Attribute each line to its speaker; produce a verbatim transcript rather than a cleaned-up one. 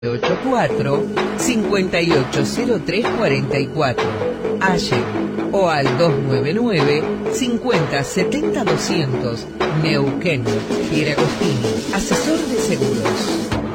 Speaker 1: ocho cuatro, cinco ocho cero tres cuatro cuatro, Aye, o al dos nueve nueve, cincuenta setenta doscientos, Neuquén, Pieragostini, asesor de seguros.